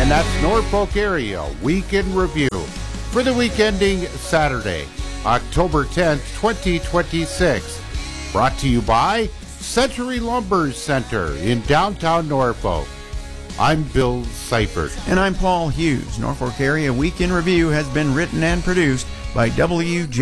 And that's Norfolk Area Week in Review for the week ending Saturday, October 10th, 2026. Brought to you by Century Lumber Center in downtown Norfolk. I'm Bill Seifert. And I'm Paul Hughes. Norfolk Area Week in Review has been written and produced by W.J.